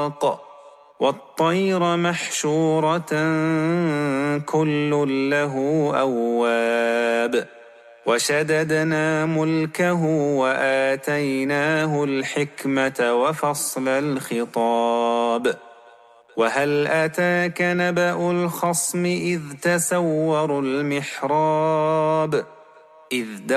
إسحاق والطير محشورة كل له أواب وشددنا ملكه وآتيناه الحكمة وفصل الخطاب وهل أتاك نبأ الخصم إذ تسوروا المحراب إذ